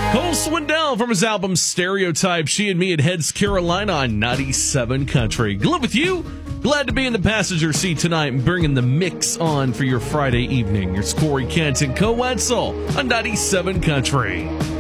Cole Swindell from his album Stereotype, She and Me at Heads Carolina on 97 Country. Glad with you. Glad to be in the passenger seat tonight and bringing the mix on for your Friday evening. Here's Corey Kent and Co. Wetzel on 97 Country.